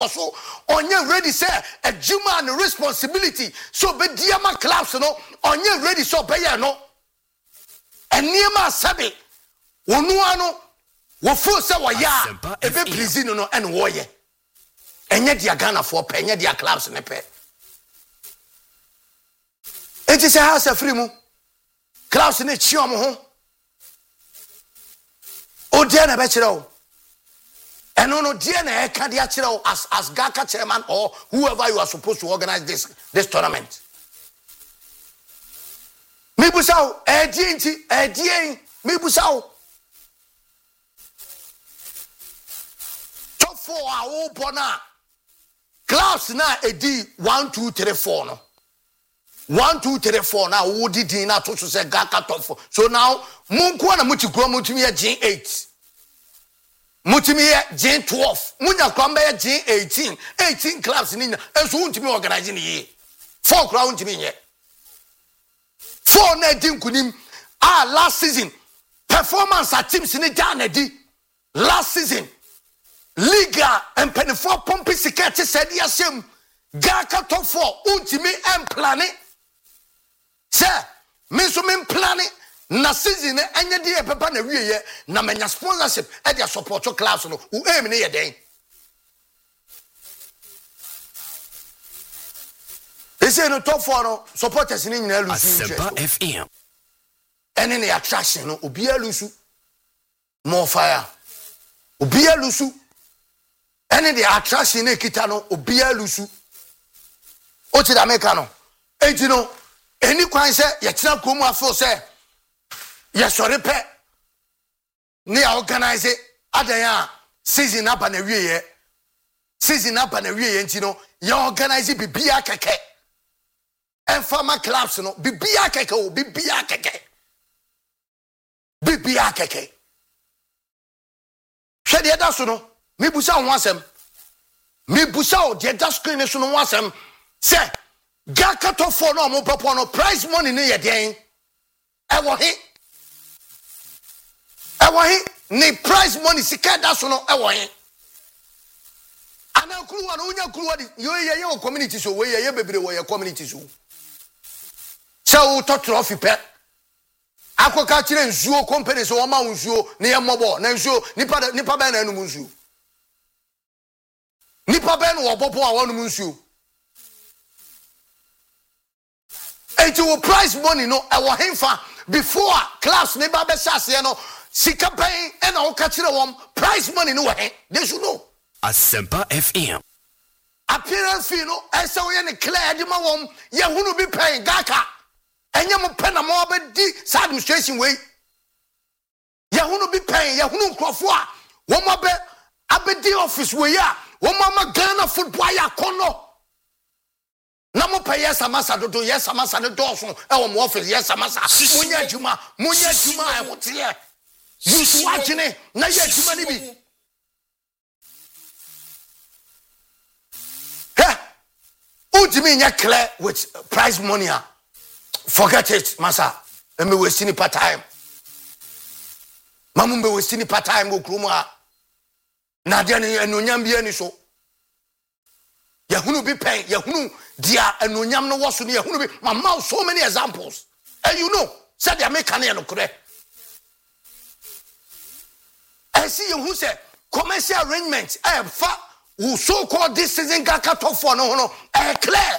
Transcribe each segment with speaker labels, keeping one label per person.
Speaker 1: so onye ready say a human responsibility so be diama clubs no onye ready so be ya no eniema sabe wonu ano wo fo se wo ya ebe please no and wo ye enye dia Ghana for pe enye dia clubs ne pe enti se house free mu clubs ne chi omo ho o dia na be kire o eno no dia na e ka dia kire o as Gaka chairman or whoever you are supposed to organize this tournament me busao edien me busao top 4 a wo bona class na edi 1 2 3 4 no 1 2 3 4 na wo didi na to so say Gaka top 4 so now munko na muti kuro mutumi ye Jane 8 mutumi ye Jane 12 munya kwamba ye Jane 18 clubs ni enso untumi organize ni ye 4 kura untumi ye 4 na di nkunim last season performance at teams ni Ghana di last season Liga and penny 4 pompi sikete said yasem Gaka top 4 untumi em planning sir me so me planning na season anya di e papa na wieye na manya sponsorship e dia support class no u aim ne ye den ese no top 4 no supporters ni nyina lusu
Speaker 2: Asempa FM
Speaker 1: ene ne attraction no obi alusu more fire obi alusu ene the attraction ne kita no obi alusu o ti da meka no enti no eni kwan se ye kira komu afo se ye sori pe ne organize adan season aba na wieye enti no ye organize bibia keke en farmer clubs no bibia keke o bibia keke hwe da so no me busa ho asem me busa o de da screen so no ho asem se Gaka top 4 no mo papa no prize money ne ye den ewo he ni prize money sika da so no ewo he ana kuruwa no unya kuruwa di yo community so we ye bebre wo ye community so so to trophy pe akoka kire nsuo company so wo ma nsuo ne ye mobo na nsuo nipa ba na anu nsuo nipa ba no wo bobo a wonu nsuo enti wo prize money no ewo hemfa before class ne ba be sase no sika pen e na wo ka kire won prize money no wo he they should know
Speaker 2: Asempa FM
Speaker 1: appearance fee no ese wo ye ne clear de ma won ye hunu bi pen Gaka enye mo pen na mo be di sa administration way ye hunu bi pen ye hunu nkrofo a wo mo be abedi office way a wo mo ma Ghana football ya kono na mo pay yes amasa dodo yes amasa ne doso e wo mo office yes amasa munya adwuma e hotie you watching na ye adwuma ni bi Ujimi nya clear with prize money. Forget it, masa. Me wasting part time. Mamu be wasting part time go kruma. Na dia ne enonyam bia ni so. Yahunu bi pen, yahunu dia enonyam no woso ne yahunu bi mama so many examples. And you know, said they make can no kure. I see you who say commercial arrangement fa who so called this season Gaka top 4 no clear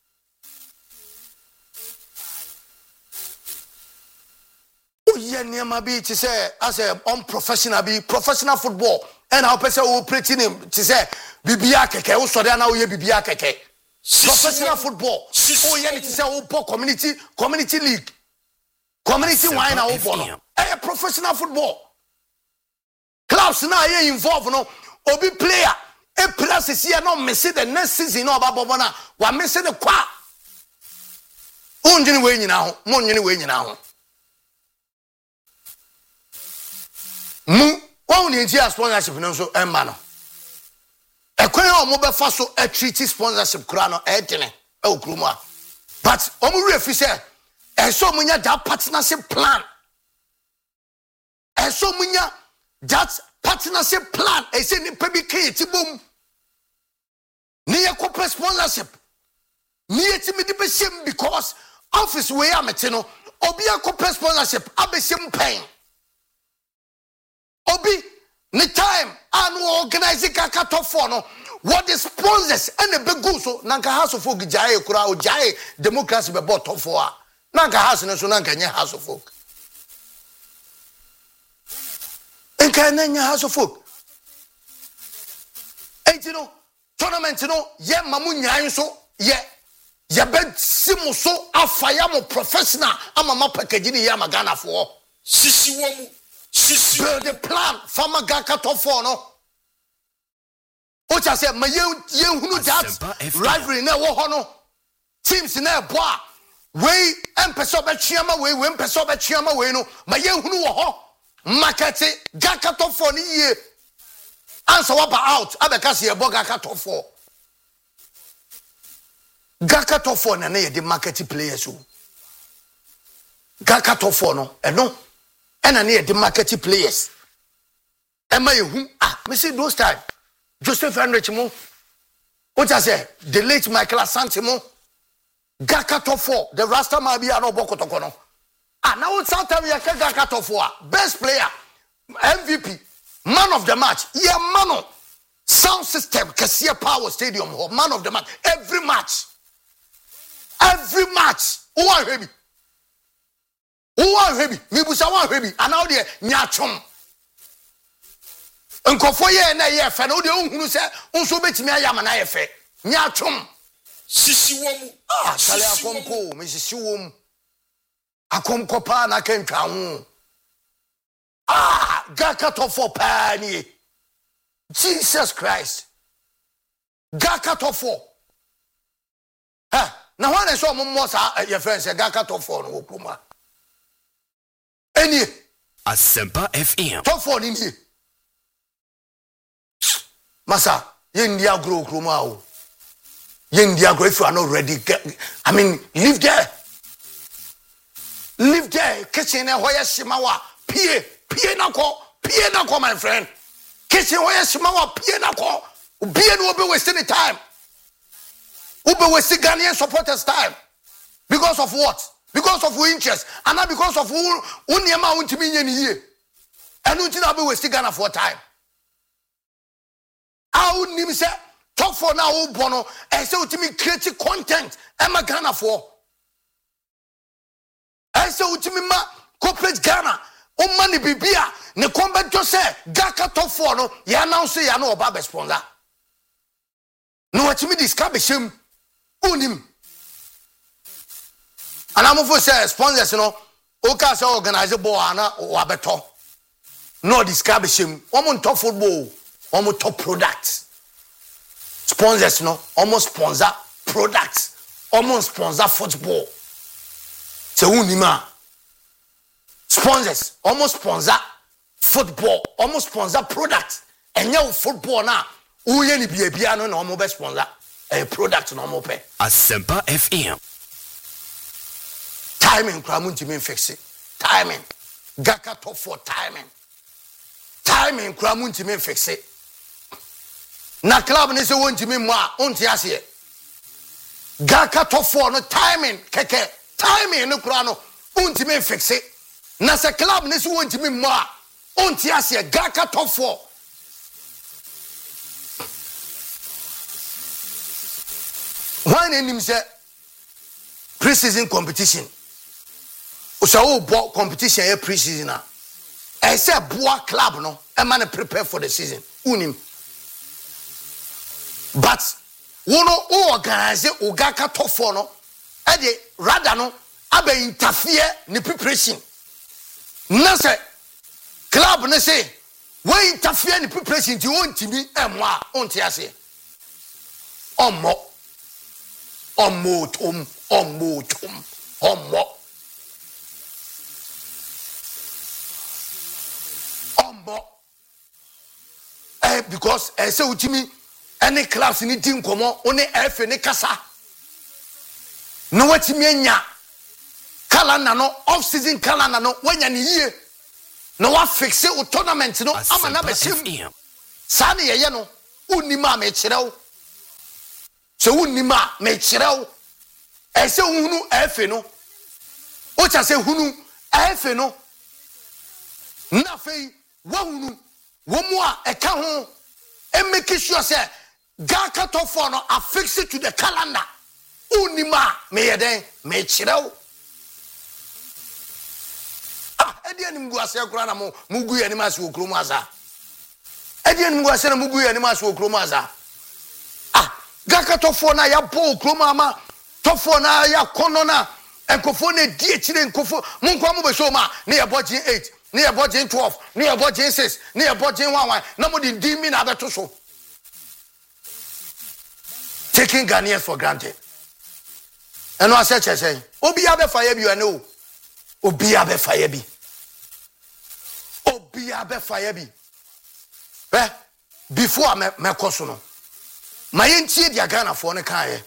Speaker 1: oye niam bi to say as a unprofessional be professional football and how person operating him to say bibia keke wo so dey na wo ye bibia keke professional football oye ni to say wo community league community wine na wo no professional football clubs na ye involved no obi player e process here no miss the next season no about na wa miss the kwa unjini we nyina ho mo nyini we nyina ho mu wa uni nti sponsorship no so emba no ekwen o mo be fa so a treat sponsorship kura no e dene e okrumu a but o mo refi say e so munya that partnership plan e so munya that partnership plan e say ni pe bi ke ti bom Near corporate sponsorship. Near timid besim because office way ametino, obi a corporate sponsorship, abesim pain. Obi, the time and organizing kakatofono. What the sponsors and the beguso, Nanka House of Folk Jai Kura Jai democracy be bought for Nanka House and Nanka House of Folk. And can House of Folk? And you know, tournament, ye Mamunya so, ye bed simuso, a fayamo professional, I'm a mapakajini Yamagana for. Build the plan, Fama Gakatofono. What I said, my young that rivalry na wohono teams na boa we empeso be chiama we empeso be chiama we no my young who wo market gakato for ni ye answer what out abeka se ebo gakato for na na ye the market players o gakato for no eno na ye the market players e ma ye hu me see those time Joseph Henrich mo. What I say? The late Michael Asante mo. Gakato 4. The Rasta Mabi ano bokotokono. Now it's South we Gakato 4. Best player. MVP. Man of the match. Yeah, mano. Sound system. Kasia Power Stadium. Man of the match. Every match. Every match. Who are heavy? Who are heavy? Mibusa one heavy. And now there nyachom. Nkofo ye na ye fe no de ohunu se unso betimi ayama na ye fe nya twom sisiwom kale akomko me sisiwom akomko pa na kentwa ho gakatofo pa ni Jesus Christ gakatofo na wane so mommo sa ye friend se gakatofo no okuma eni
Speaker 2: Asempa FM
Speaker 1: tofo ni ni Masa, India grow krumao. India grow if you are not ready. I mean, live there. Live there. Kitchen where Simawa. Pie nako, my friend. Kitchen where Simawa, pie nako. Pie no be wasting the time. Ube wasting Ghanaian supporters' time. Because of what? Because of who interest. And not because of who Unyama Untimin here. And Untina be wasting Ghana for time. I would name say talk for now bono and say to me create content and my Ghana for. I say to me ma corporate Ghana o money bibia ne combat to say Gaka talk for no ya now say ya no oba sponsor. No what me describe him unim. And I'm for say sponsors no o ka say organize ball ana o abeto. No describe him. Omo talk football. Almost top products. Sponsors, almost sponsor products. Almost sponsor football. C'est unima. Sponsors, almost sponsor football. Almost sponsor products. And now football now. Uye ni bia no almost sponsor a product no almost pay.
Speaker 2: Asempa FM.
Speaker 1: Timing, kramunti me fix it. Timing. Gaka top for timing. Timing, kramunti me fix it. Na club ni se wonti me mo a onti ase Gaka top 4 no timing keke timing no kura no onti me fix it na se club ni se wonti me mo a onti ase Gaka top 4 when enim say pre-season competition o say o bo competition e pre-season a e say boa club no e man prepare for the season unim. But who organize Ugaka top 4 no e de rather no abe interfere ni preparation na say club na say we interfere ni preparation ti won timi emo a onti ase ommo because I say utimi any class ni din komo one efe ne kasa no watimi anya calendar no off season calendar no wanya ni yie no wa fixe o tournament no ama na be sim sa ne ye no unima me kirew so unima me kyerɛw ɛsɛ hunu efe no o cha sɛ hunu efe no na fei wahunu womu a ɛka ho make sure sɛ Gaka top 4 no affix it to the calendar unima me yɛden me kyerɛw edi anim gu ase kura na mo gu yanim ase okrom asa edi anim gu ase na gu yanim ase okrom asa Gaka top 4 na ya bo okrom ama top 4 na ya kono na enkofo na di ekire enkofo mo nkwa mo be show ma na ya budget 8 na ya budget 12 na ya budget 6 na ya budget 11 na mo di mi na abeto so taking Ghanaians for granted eno ase chese obi ya be fire bi ene obi ya be fire bi before me koso no ma yentie dia Ghana fo ne kan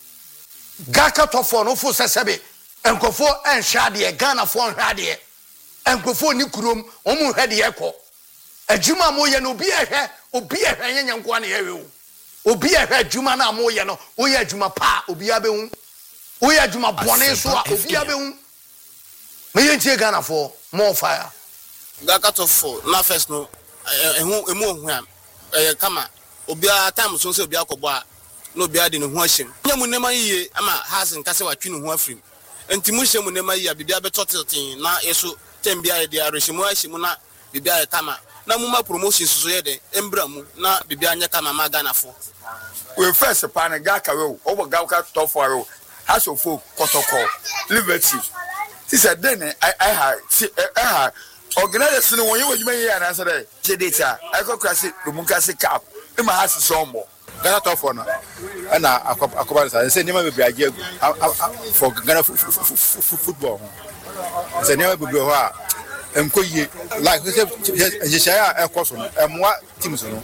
Speaker 1: Gaka top 4 no fo sesebe enkofo enhwa de Ghana fo nhwa de enkofo ni kurom omu hwa de ekọ adwuma mo ye no obi ehwe nyenyenko na yewe o obi ehwe adwuma na mo ye no o ye adwuma pa obi abehu o ye adwuma bone so a obi abehu me yentie Ghana fo more fire
Speaker 3: Gaka top 4 na first no emu ohua kama obi a time so se obi akobo a no obi ade ne ho ahyem nyemu nema yiye ama has nkase watwe ne ho afrim enti mu hyem nema yiye bibia betotetin na yeso tembia ye dia rehyimu ahyem na bibia ye kama na mu ma promotion so ye de embra mu na bibia anya kama ma Ghana fo
Speaker 4: we first pan Gaka we o Gaka top 4 we has of folk protocol liberty this is then I had organizers no won you may and answer the data I go class Rumunkasi cap in my house some more Ghana top 4 no and I say never be a for Ghana football say never be like we say share course no what teams no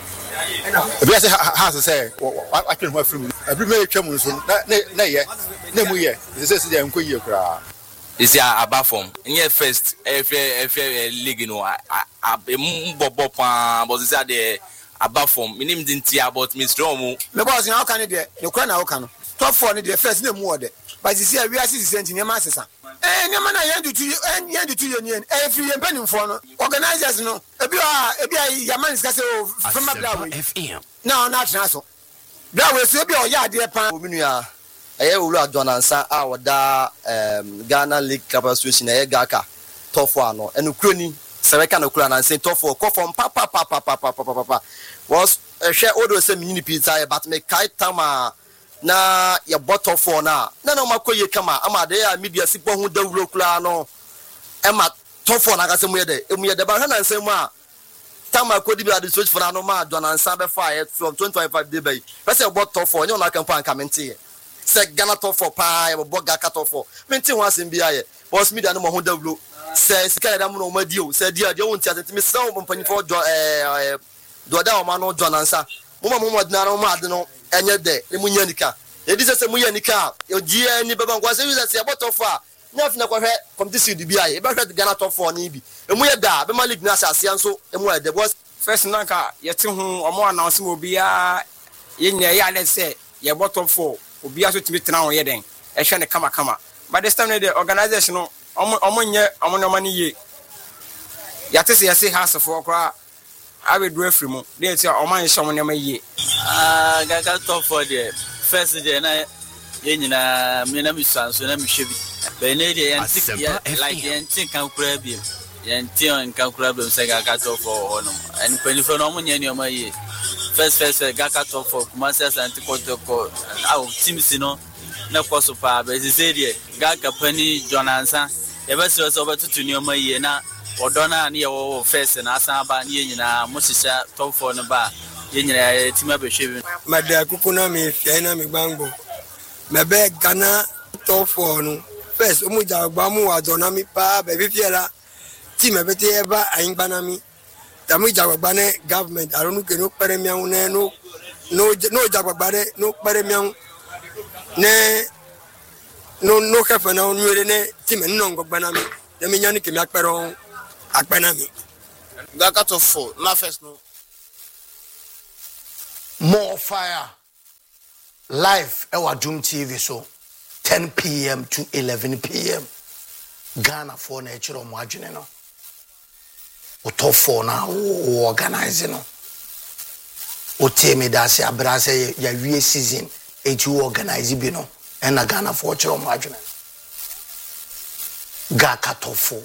Speaker 4: if say has say I can what from every may twam so na ye na mu ye say say enkoye kra
Speaker 5: is ya aba form in first every league no bobo pa but is the aba form minim dinti about me strong me
Speaker 6: boss how can dey no kra na how can top 4 ni the first na mu ode but you see we are 60% near masesa nyama na yan do to union every yen penim for no organizers no ebi yaman ska say from Blawe
Speaker 2: FM
Speaker 6: now na transfer Blawe so ebi o ya de pa
Speaker 7: ominua eye wulu adwanansa a woda Ghana League Club Association eye Gaka top 4 no enu kroni sebeka na kura nanse top 4 ko from papa was hwe odo se mini pizza but me kai tama na ya bottle 4 na makoye kama ama de ya media sipo hu dawuro kura no ema top 4 na kase mu ye de ba hwe nanse mu a tama kodi bi ade switch for na no ma adwanansa be fa from 2025 day by pese bottle 4 nyo na kan pa nkamente se Ghana top 4 pa ya bo Gaka top 4 menti ho asem bia ye boss media no mo ho dawuro se sika da mo no ma dio se dia de won ti atemi se wo mpani for do da o ma no Jonansa mo dina no ma ade no enye de emu nya nika e di se mu nya nika o ji ani baba nkwa se use se ya top 4 nya fina kwa hwe competition di bia ye be hwe Ghana top 4 ni bi emu ye da be ma league na asase anso emu e de boss
Speaker 6: first nanka yete hu omo announce mo bia ye nya ya le se ye top 4 obi aso timi tena ho ye den e hwe ne kama but this time the organization no omo nye omo no mani ye yate se yase house for kra awe do afri mu dey say omo nye omo ne ma ye
Speaker 5: Gaka top 4 there first day na ye nyina me na mi sanso na mi hwebi be ne dey like yentin kan kura bi yentin kan kura bi se Gaka top 4 ho no and penifo no omo nye ne omo ye first Gaka top 4 kuma se santi ko aw teams no na kwaso pa be se dey Gaka pani Jonansa e be se so betutu ni omo ye na odona na ye wo first na asan ba ni nyina mo sisa top 4 no ba ye nyina team abehwe
Speaker 6: mada kukuna me fia na me gbangbo me be Ghana top 4 no first omo jagba mu wa dona mi pa be fiela team be te eba ayingba na mi tamu jagba ne government aronu ke no pere mi an ne no jagba ne no pere mi an ne no kefa na onwere ne team no ngogba na mi de mi nyani ke mi akpero akpena mi
Speaker 3: Gaka top 4 na first no
Speaker 1: more fire live ewa Doom TV so 10 p.m. to 11 p.m. Ghana for na echiro mo adwene no. Otofo na organize no. Otemi da se abrase ya wie season eju organize bi no. Na Ghana for echiro mo adwene. Ga katofo.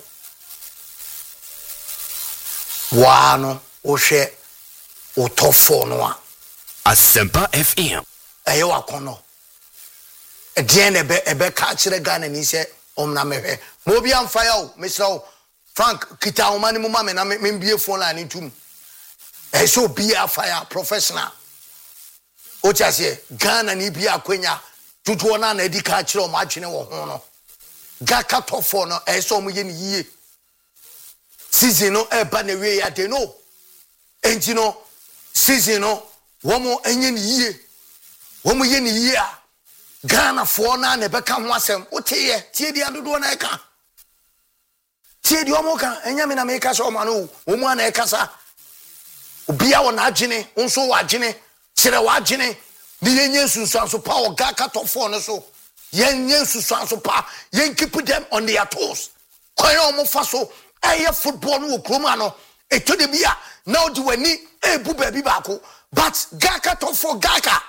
Speaker 1: Wano ohwe otofo no a.
Speaker 2: Asempa FM.
Speaker 1: Eyo akono. Edien ebe ka kire Ghana ni se omna mehwe. Mo bi am fire o, Mr. Frank kita o mani mu ma me na me bie phone line ntum. So be a fire professional. O chase Ghana ni bi akwenya tutu na edi ka kire o ma adwene wo ho no. Ga ka tofo no so mo ye ni yie. Season no eba na we ya de no. Enti no season no womo enye ni yie. Womo ye ni yie a Ghana for na beka ho asem oteye tie dia dodo na eka tie dia omo ka enya me na me ka so ma no omo na eka sa obia wo na agene nso wo agene kire wo agene ni yenye susu so pa o ga ka to for no so yenye susu so pa yen keep them on their toes kwan omo fa so eye football no kroma no eto de bia na odi wani ebu baby baako but ga ka to for gaka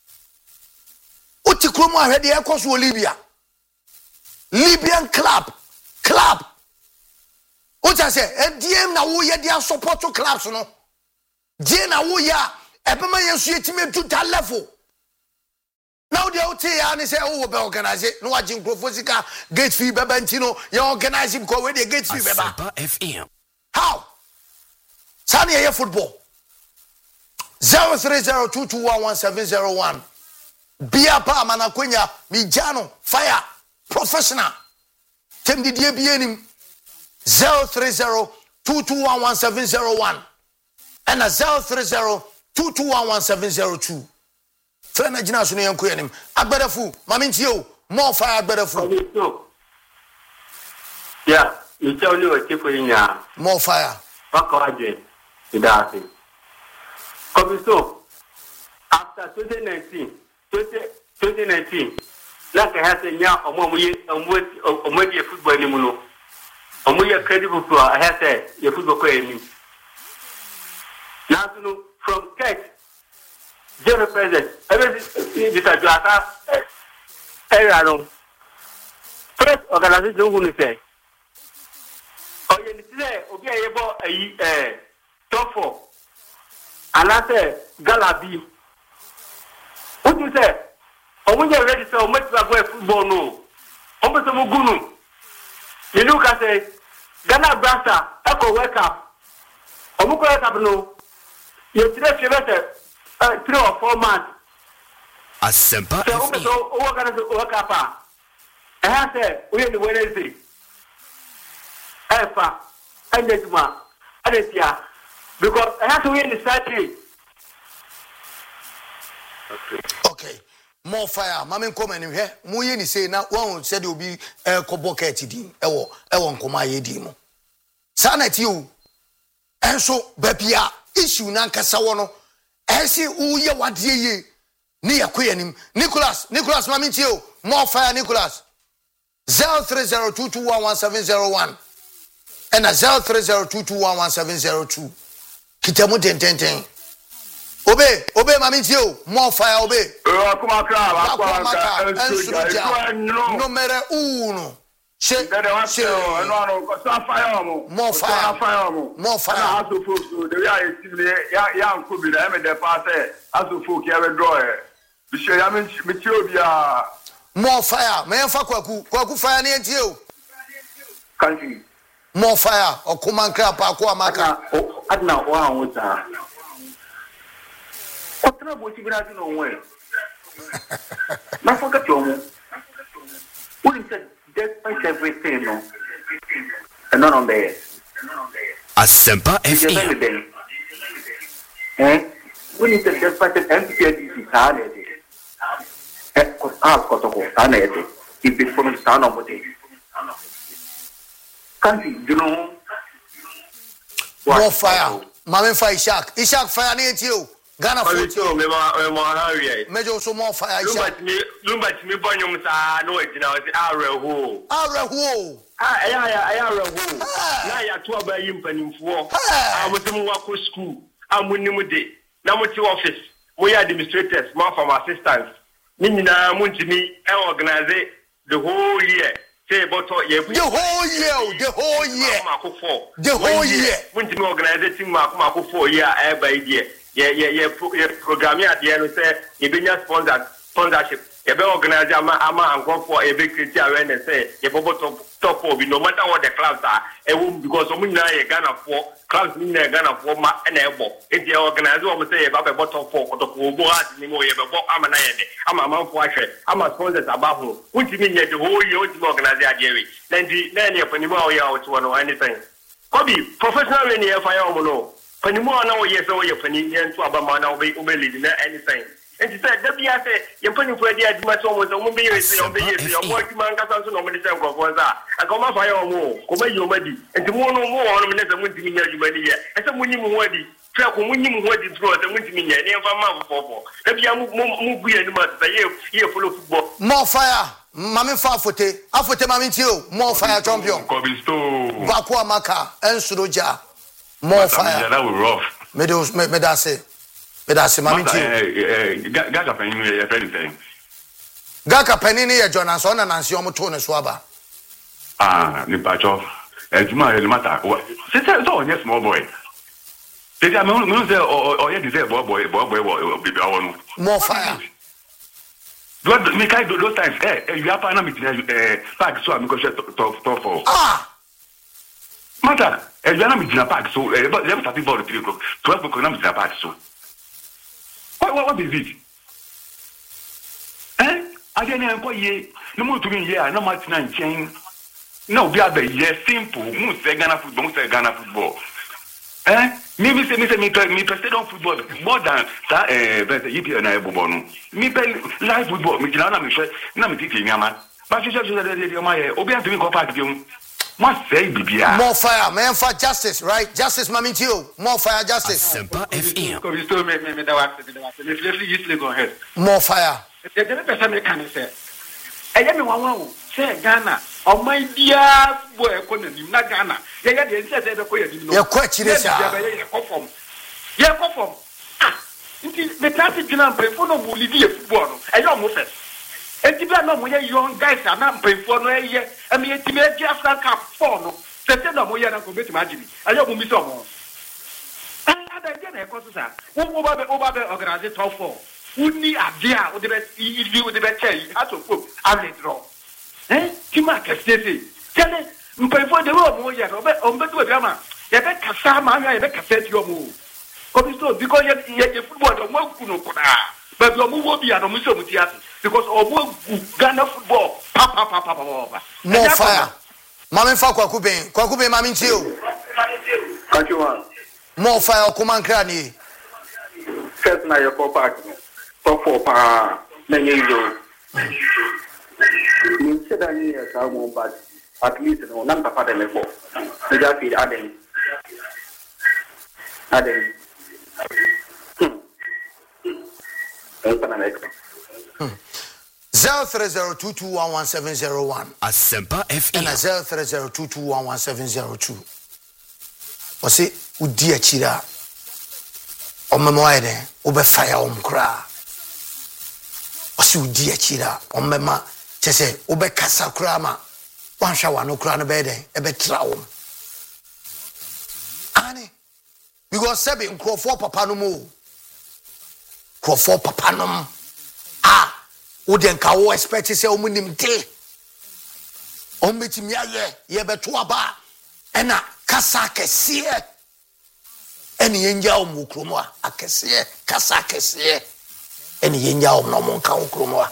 Speaker 1: Uti kromo ahwede ekoso Libya. Libyan club. Uta say ediem na wo ye dia support to clubs no. Die na wo ya ebema yesu yetime to that level. Now the uti ya ni say wo be organize no wagin profosika gate fee beba ntino you organize because we the gate fee beba.
Speaker 2: FM.
Speaker 1: How? Sani ye football. 0302211701. Bia pa manakwenya mijano fire professional tem didie bienim 0302211701 and 0302211702 frena jina so ne yanko yanim agbedafu mamintie o more fire agbedafu
Speaker 8: yeah you tell me what you nya
Speaker 1: more fire
Speaker 8: akaje idasi come so after 2019 like I had a young omoye football anymore. Omoye credible to I had a football queen. Now from Kate, zero present. Everything is a glass. First organization who say, oh, you say, okay, about a top four. And I say, Galabi. What you say? When you ready to make football, no. Almost a mugunu. You look at say, Ghana Brasa, Echo wake up. Omuko wake up no. You today 3 or 4 months.
Speaker 2: Asempa FM.
Speaker 8: So, wake up. I have said, we are the Wednesday. Alpha, and Nesma, Adesia. Because I have to win the Saturday.
Speaker 1: Okay. More fire. Mama come and here. Muye ni say na one said you be bucket din. Ewo nkoma ye di mo. Sanet you. Enso bebia issue na nkasa wo no. Esi uye wadie ye. Ni yakoyanim. Nicholas mama tie more fire Nicholas. 0302211701 and 0302211702. Kitemu ten. Obey, mami tio, more fire, obey. Numero 1. More fire. More fire. Me fa kwaku fire ni entio.
Speaker 8: Country.
Speaker 1: More fire. Okumankra pa kwa maka.
Speaker 8: Adna wa wuta. Otra bochi bina no way. Na forget your we said despite everything no. And not on there.
Speaker 2: Asempa FM.
Speaker 8: We said despite MPDC started. Kotoko started. It before the stand of it. Can't you know?
Speaker 1: More fire. Mama fire Ishak fire near you. Ghana
Speaker 8: 42 me Harry.
Speaker 1: Major so more fire.
Speaker 8: Lumba to me bonyum sa no ejina o se areho.
Speaker 1: Areho.
Speaker 8: Areho. Na ya to aba yi mpanimfo. Amutum wako school. Amunimu de. Na muti office. Mo ya administrators, mo from assistants. Ni nyina muntimi organize the whole year. Say but the
Speaker 1: whole year. The whole year.
Speaker 8: Muntimi organize team mako 4 year e ba idea. Yeah, program at the end say you be sponsorship. You be organize ama and go for a big create awareness say you top for no matter what the clubs are. Because we na Ghana for clubs in Ghana for ma enable. If you organize what say about bottom for to go out ni mo ye be ama na ye ama man for ahwe ama sponsors about who. Which mean the whole year to organize a jerry. Then you for ni mo ya out to anything. Kobi professional when you fire o no. Panimo na we say we pani to abama na we lead na anything. And she said, "Debia say you pani for the adima so mo be say o be say o mo man ka san so no mo dey say nkofo za. Akoma fire o mo, ko be yo madi. Enti mo no mo on me na say mo ntimi nya aduma ni ye. E say mo nyim ho adi. Tra ko mo nyim ho adi tro say mo ntimi nya. Ne mfa ma fofo. Debia mo bu ye ni ma say ye follow football.
Speaker 1: More fire. Mami fa afote mami ti o. More fire champion.
Speaker 9: Kobisto.
Speaker 1: Bakwa maka ensuroja. More fire.
Speaker 9: That was rough.
Speaker 1: Me da se mami ti.
Speaker 9: Gaga penny e anything.
Speaker 1: Gaga penny ni Jonas on na nansi o mo to ne so aba.
Speaker 9: Ni pacho. Ejuma e mata. Say so on small boy. Say I me say o ye dey boy baby awon.
Speaker 1: More fire.
Speaker 9: Do me kai those times you have na meet park so am go share top for. Mata, you are not in a park, so let me start about 3 o'clock. 12 o'clock, I'm in a park, so. What is it? I didn't know ye. No more to me here, no much 9 No, we are the yes, simple. Most Ghana football. Maybe say me interested on football more than that. EPL and I bono. Me live football. Me na me share. Na me titi nyama. But you just my obi to me go park you. Must say bibia. More fire, man for justice, right? Justice, mami too. More fire, justice.
Speaker 2: Asempa FM.
Speaker 1: More fire.
Speaker 10: The person me can say. I am one say Ghana. Oh my dear boy, economy na Ghana. Ye dey say say be ko ye no.
Speaker 1: Ye kwachire sha.
Speaker 10: Ye kofom. Nti the traffic jina mpe fo no mo lead ye football no. E yo mo first. Enti bia no mo ye young guys na mpe fo no ye. E me enti me African Cup 4 no. Tete no mo ye na ko beti magini. Ayo mo mi so mo. Ada je na e ko so sa. Wo ba be organize top 4. Uni adia o de be chey. Aso ko. I draw. Tima kasete. Tell mpefo de wo mo ye no be ombedu bia ma. Ye be kasa ma anya ye be kasete yo mo. Kobisto because ye football do mo kunu kuna. But yo mo wo bia no mo so mo ti ase because omo Ghana football pa.
Speaker 1: More fire. Mami fa kwaku ben mami nti o.
Speaker 8: Thank you man.
Speaker 1: More fire kuma nkra ni.
Speaker 8: First na your park. Top 4 pa na nyezo. You said that you are more bad. At least no, not the father level. You just feel Aden.
Speaker 1: 0302211701.
Speaker 2: Asempa FM.
Speaker 1: And 0302211702. Wasi udi achira. Omemoide ube fire omkra. Wasi udi achira. Omema chese ube kasa krama. Wansha wano kra no bede ebe traum. Ani because sebe nkrofo papa no mo. Krofo papa no. Uden ka wo expect say omunim de. Ombetimi aye ye beto aba. Ena kasa kese. Eni yenja omukromo akese kasa kese. Eni yenja omno monka okromo.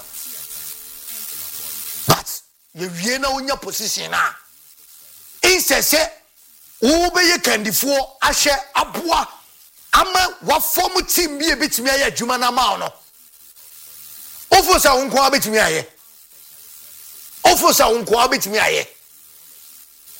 Speaker 1: But ye wie na onya position na. Insese wo be ye kandifo ahye aboa ama wa form team bi e bitimi aye adwuma na ma no. Ofosa unko abetimi aye. Ofosa unko abetimi aye.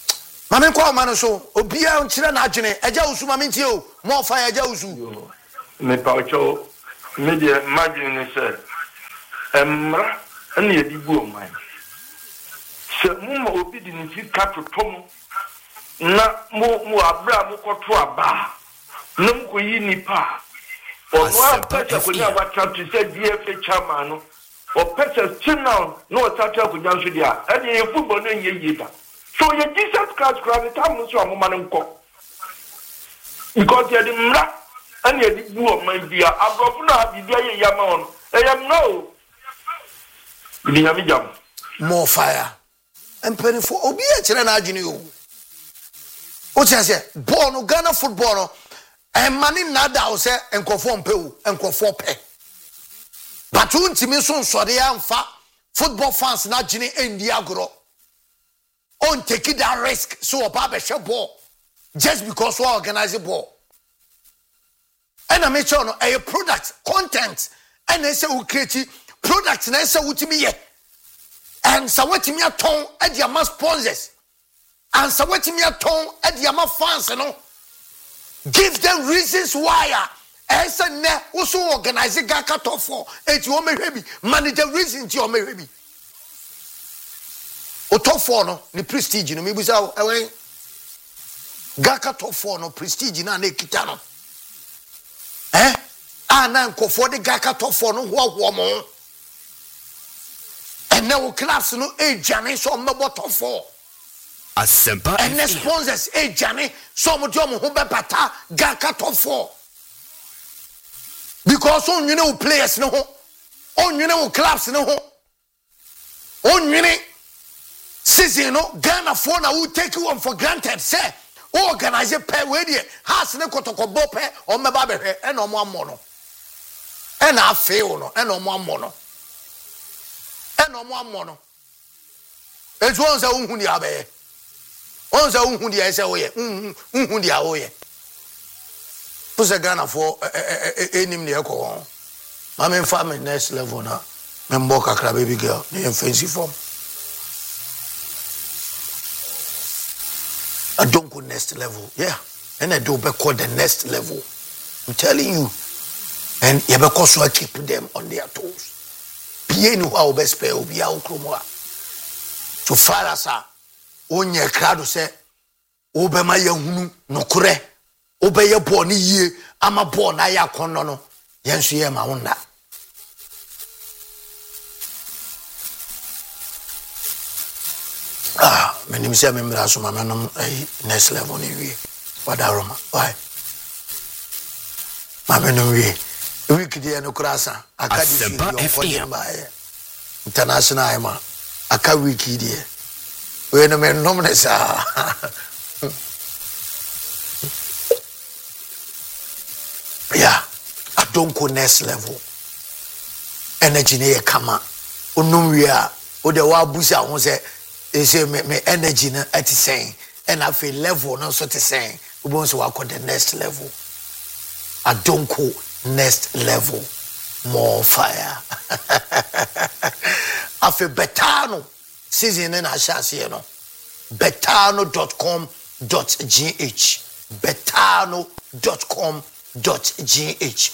Speaker 1: Mame kwa ma no so obia nkyira na adwene eja usu mame ntie o mo fa eja usu.
Speaker 9: me paucho media imagine say emra ana yedi bu oman se mumma obi di ni sika totom na mo abra mo koto aba na mo koyi nipa ono apesa ko nya wata to say DFA chairman no o pesa channel no tata ko nyanso dia ene ye football no ye da so ye Jesus Christ Christ time no so amoma no nko because ye di mra ana ye di bu oman bia abrofo na bibia ye yama on eyam no ni yami jam
Speaker 1: more fire empany for obi e kire na adwene o say ball no Ghana football no mani nada o say enkofo mpe o enkofo pe but untimi so nsore amfa football fans na adwene endi agoro on take that risk so oba be hwe ball just because we organize ball and I make sure no a product content and they say we create product na say utimi ye and so wetimi aton e dia ma sponsors and so wetimi aton e dia ma fans no give them reasons why esa ne also organize Gaka top 4 eti o mehwebi manage the reason ti o mehwebi o top 4 no ni prestige no mebusa ewen Gaka top 4 no prestige na ekita no na nkofo de Gaka top 4 no ho mo and now class no ejane so mebo top 4
Speaker 2: Asempa
Speaker 1: and the sponsors ejane so mo ho bepata Gaka top 4 because on you know players no ho on you know clubs no ho on you know season no Ghana for na who take you on for granted say organize pay we dey has ne kotokobo pay o meba behwe e no mo ammo no e na afew no e no mo ammo no e no mo ammo no e ju on say unhu dia be on say unhu dia say wo ye unhu dia wo ye pusa Ghana for enim ne ekọ ma me family next level na me mbo kakra baby girl ne fancy form I don't go next level. Yeah. And I do call the next level. I'm telling you. And you because I keep them on their toes. Pie no how best pay obi a okromo. So far as onye crowd say obema ya hunu nokure. Obeye ball ni yie ama ball na ya kono no. Yenso ye ma wona. My name is Memra so manam next level ni wi wadaroma why mama no wi week dey no krasa akadi international ima aka week dey we no me nom na sa yeah I don't go next level energy ne kama onum wi a o de wa busa ho say say me energy na at saying and I feel level now so to saying we want to work on the next level. I don't go next level. More fire. I feel betano season in Ashasi, you know. Betano.com.gh betano.com.gh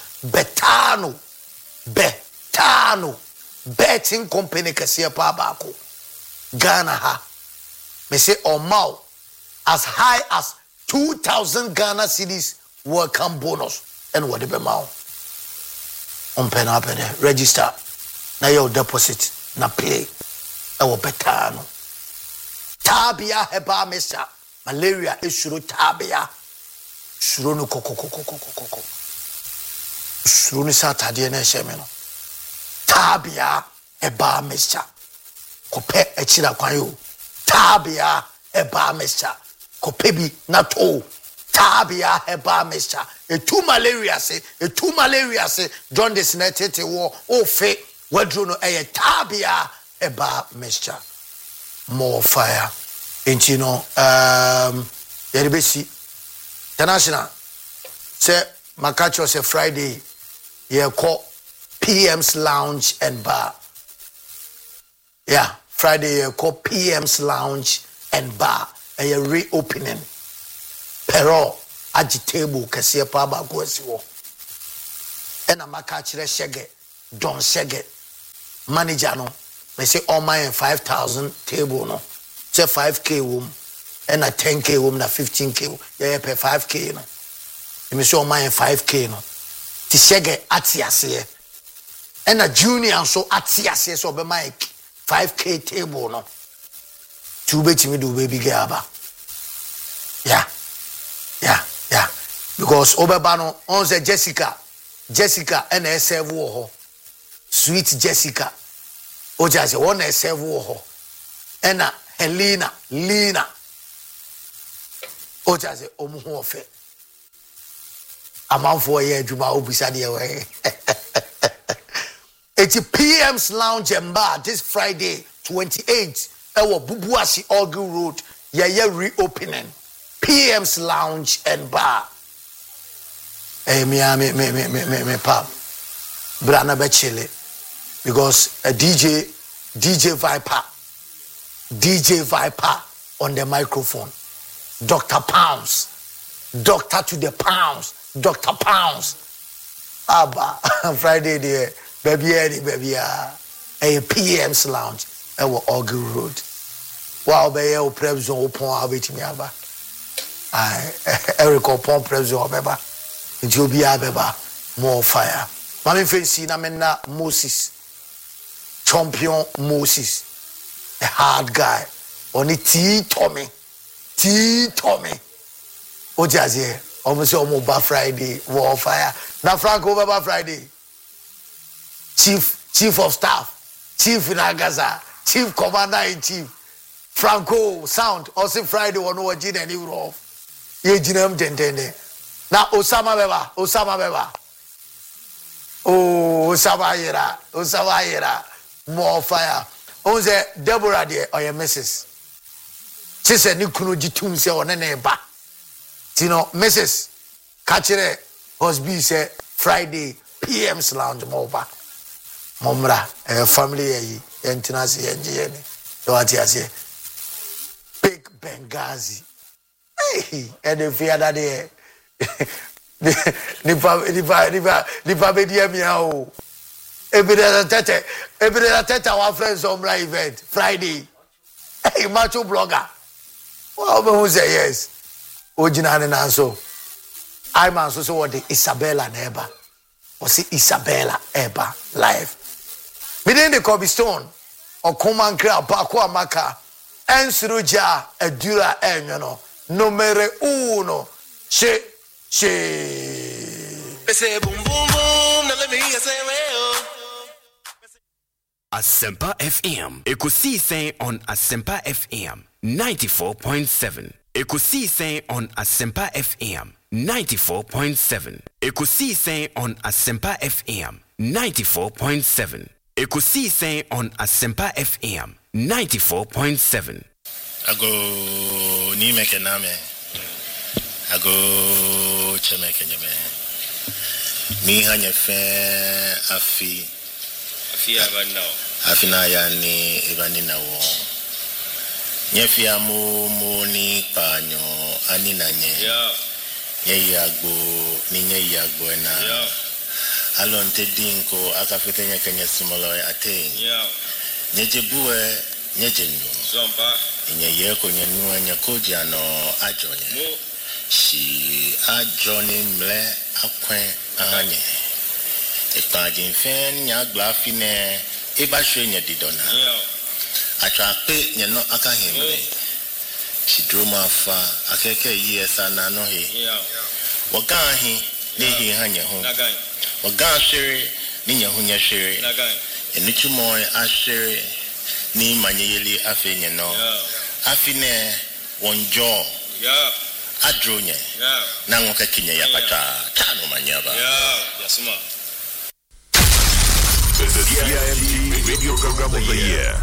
Speaker 1: Betano betting company kasi pa bako Ghana ha me say Omao as high as 2,000 Ghana cedis welcome bonus and whatever mao on pen up there register na your deposit na play e wo betano tabia heba mesa malaria esuro tabia suro no kokokokokokoko suro ni satade na eheme no tabia heba mesa kope echira kwan yo tabia eba mesa kope bi na to tabia eba mesa etu malaria se john this netete wo o fe wadro no eye tabia eba mesa more fire enti no yerebesi international say makacho say Friday ye call PM's Lounge and Bar. Yeah, Friday called PM's Lounge and Bar. A reopening. Pero agitable kasi pa ba ko asiwo. ena maka kire shege don shege manager no me say all my 5,000 table no say 5k wom ena 10k wom na 15k yeah pay 5k no me say all my 5k no ti shege atiase ena junior so atiase so be my 5k table no tu betimi do baby girl yeah because obeba no on say Jessica and serve wo sweet Jessica o just one serve wo and Helena Lena o just omu ho ofe amanfo ye adwuma obisa de we it's PM's Lounge and Bar this Friday 28 ewo Bubuasi Ogu Road ye reopening PM's Lounge and Bar. Hey, me pap. Brana be chile because a DJ Viper on the microphone. Dr. Pounds. Doctor to the Pounds. Dr. Pounds. Abba Friday there. Baby. A PM's Lounge. Ewo Ogu Road. Wow, be o prep zone open abetimi aba. Eric upon President Obeba, Jobia Beba, more fire. Mammy Fancy Namena Moses, champion Moses, a hard guy. Only Tommy. Ojazie, almost almost Friday, war fire. Now Franco Baba Friday. Chief of Staff, Chief in Agaza, Chief Commander in Chief, Franco Sound, also Friday one over Gin and Europe. Ye jinam tentende na Osama beba Osama yera more fire onze Deborah de oye Mrs. Chise ni kunu jitum se one na eba tino Mrs. Kachire husband say Friday PM's Lounge moba momra family yi entina se yenje ni do ati ase Big Benghazi. And if you are that day, Nipa media miao. Every day, our friends on my event Friday. Hey, macho blogger. Well, who say yes? Ojina and so. I'm also so what the Isabella Neba. Or see Isabella Eba live. Within the Kobe Stone or Common Crab, Bakwa Maka, and Suruja, Edura, and you know. Numero uno. Say boom boom boom. Now let me hear say well.
Speaker 2: Asempa FM. Ekusi say on Asempa FM 94.7. Ekusi say on Asempa FM 94.7. Ekusi say on Asempa FM 94.7. Ekusi say on Asempa FM 94.7.
Speaker 11: Ago ni meke name ago chemeke nyame ni hanye fe afi abanao afina ya ni ibani na wo nyefi amu ni panyo ani na nye ye agbo ni nye agbo na alonte dinko akafete nyakanya simolo ate nyejebuwe nyejenu zomba nye ko nyenu anya koja no ajonye shi ajoni mle akwen anye ekpajin fen nya glafine eba hwe nya didona atwa pe nye no aka hemle shi droma fa akeke yesa na no he waga he ne he hanya ho waga shere ni nya ho nya shere enichi mo ashere ni manyeli afenye no afine wonjo adronye na nwoka kinya ya pacha tano manyaba
Speaker 2: yasuma the CIMG Radio Program of the Year.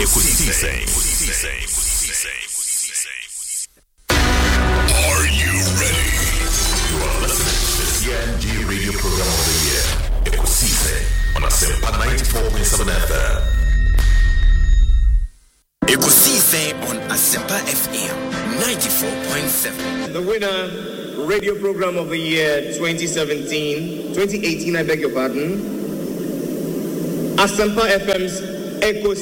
Speaker 2: Are you ready? You are listening to the CIMG Radio Program of the Year. Ekusise on Asempa 94.7 FM. Ekusise on Asempa FM
Speaker 12: 94.7. The winner, radio program of the year 2018, I beg your pardon. Asampa FM's Echo